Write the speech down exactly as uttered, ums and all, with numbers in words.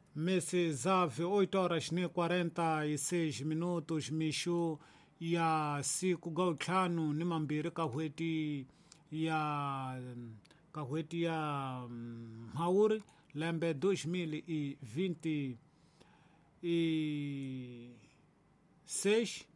meses ave oito horas nem quarenta e seis minutos mishu ya siku gautlhanu ni mambiri kahweti ya kahweti ya mhauri lembe dois mil e vinte e seis